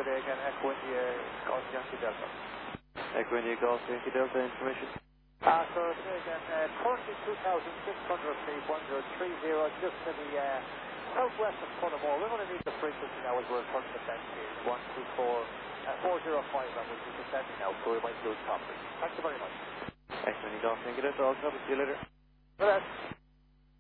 good day again, Echo India, Golf Yankee Delta. Echo India, Golf Yankee Delta, information. So say again, currently 2,600 feet, 1030, just to the southwest of Tullamore. We're going to need the frequency now as we're turning the bend here. 405, that was the descending now, so we might lose coverage. Thank you very much. Echo India, Golf Yankee Delta, I'll see you later. Good.